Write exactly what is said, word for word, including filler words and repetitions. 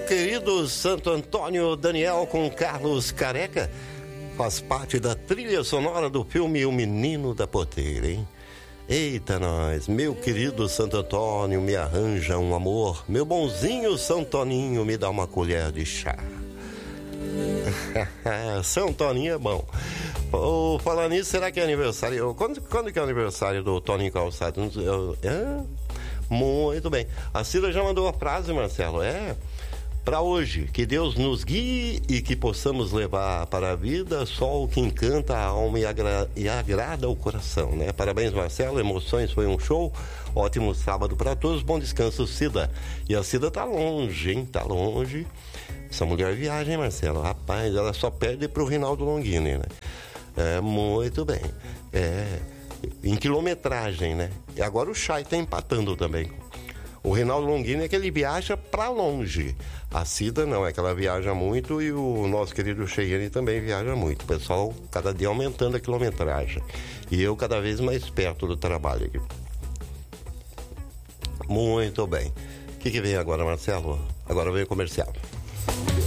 querido Santo Antônio Daniel com Carlos Careca faz parte da trilha sonora do filme O Menino da Porteira, hein? Eita nós, meu querido Santo Antônio, me arranja um amor. Meu bonzinho São Toninho, me dá uma colher de chá. São Toninho é bom. Oh, falando nisso, será que é aniversário? Quando, quando que é o aniversário do Toninho Calçado? Eu, é? Muito bem. A Cida já mandou a frase, Marcelo. É, para hoje, que Deus nos guie e que possamos levar para a vida só o que encanta a alma e, agra- e agrada o coração, né? Parabéns, Marcelo, emoções, foi um show. Ótimo sábado para todos, bom descanso, Cida. E a Cida tá longe, hein? Tá longe. Essa mulher viaja, hein, Marcelo? Rapaz, ela só perde pro Rinaldo Longini, né? É, muito bem. É, em quilometragem, né? E agora o Chay tá empatando também. O Rinaldo Longini é que ele viaja pra longe. A Cida não, é que ela viaja muito e o nosso querido Cheyenne também viaja muito. O pessoal cada dia aumentando a quilometragem. E eu cada vez mais perto do trabalho aqui. Muito bem. O que, que vem agora, Marcelo? Agora vem o comercial.